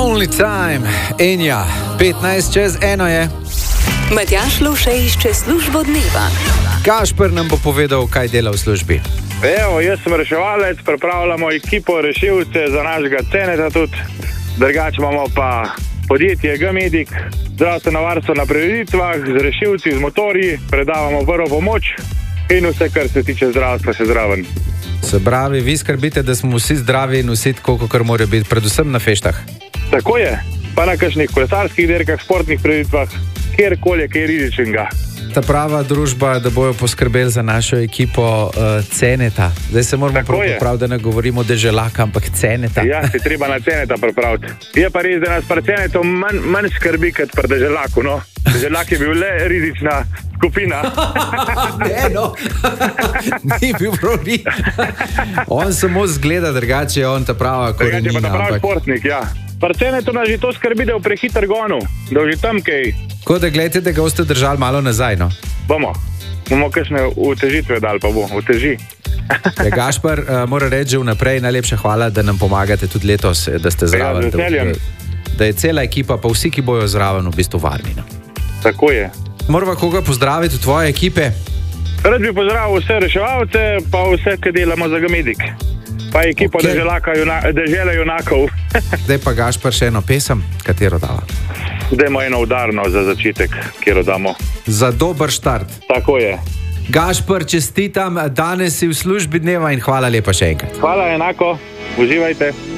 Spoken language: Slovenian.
Only time, Enja, 1:15 je. Matjaž Loše išče službo dneva. Gašper nam bo povedal, kaj dela v službi. Evo, jaz sem reševalec, pripravljamo ekipo rešilce za našega Ceneta tudi. Drugače imamo pa podjetje G-Medic, zdravstveno varstvo na prireditvah, z rešilci, z motorji, predavamo prvo pomoč in vse, kar se tiče zdravstva, še zraven. Se pravi, vi skrbite, da smo vsi zdravi in vsi tako, kar morajo biti, predvsem na feštah. Tako je, pa na kakšnih kolesarskih dirkah, športnih prireditvah, kjerkoli je kaj rizičnega. Ta prava družba, da bojo poskrbeli za našo ekipo Ceneta. Zdaj se moramo popraviti, da ne govorimo Deželaka, ampak Ceneta. Ja, se treba na Ceneta pripraviti. Je pa res, da nas pri Cenetu manj skrbi, kot pri Deželaku, no. Deželak je bil le rizična skupina. Ne, no. Ni bil prav ni. On samo zgleda, drugače je on ta prava korenina. Drugače je pa ta pravi športnik, ja. Pri Cenetu nas že to skrbi, da je v prehiter gonu, da je že tam kaj. Tako da gledajte, da ga boste držali malo nazaj, no. Bomo kakšne utežitve dali, pa bo, uteži. Ja, Gašper, mora reči že vnaprej, najlepša hvala, da nam pomagate tudi letos, da ste zraven. Ja, da je cela ekipa, pa vsi, ki bojo zraven, v bistvu varni. No. Tako je. Morava koga pozdraviti v tvoje ekipe? Rad bi pozdravil vse reševalce, pa vse, ki delamo za G-Medic. Pa ekipo Dežele junakov. Zdaj pa Gašper še eno pesem, katero dava? Dajmo eno udarno za začetek, kjer damo. Za dober štart. Tako je. Gašper, čestitam, danes si v službi dneva in hvala lepa še enkrat. Hvala enako, uživajte.